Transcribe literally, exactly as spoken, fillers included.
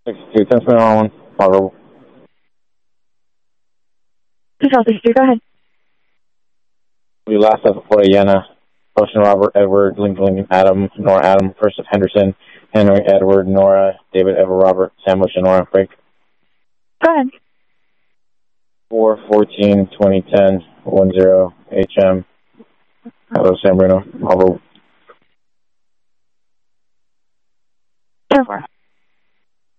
sixty-two, ten on one. Bravo. Control sixty-two, go ahead. We last up for Yena, Ocean Robert, Edward, Lincoln, Adam, Nora, Adam, First of Henderson, Henry, Edward, Nora, David, Edward, Robert, Sam, Ocean, Nora, break. Go ahead. four, fourteen, twenty, ten, one, zero, H M. Hello, San Bruno. Bravo. Over.